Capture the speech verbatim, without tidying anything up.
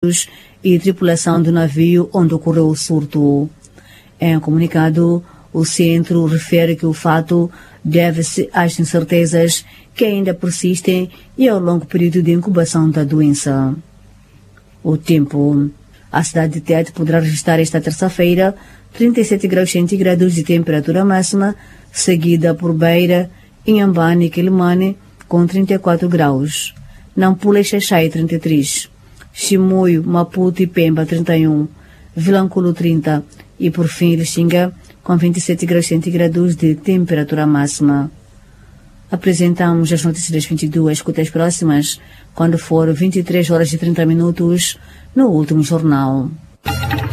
e tripulação do navio onde ocorreu o surto. Em um comunicado, o centro refere que o fato deve-se às incertezas que ainda persistem e ao longo período de incubação da doença. O tempo. A cidade de Tete poderá registrar esta terça-feira trinta e sete graus centígrados de temperatura máxima, seguida por Beira, Inhambane e Quelimane, com trinta e quatro graus. Nampula e Xaixai, trinta e três. Chimoio, Maputo e Pemba, trinta e um. Vilanculo, trinta. E por fim, Lixinga, com vinte e sete graus centígrados de temperatura máxima. Apresentamos as notícias das vinte e duas, escuta as próximas, quando for vinte e três horas e trinta minutos, no último jornal.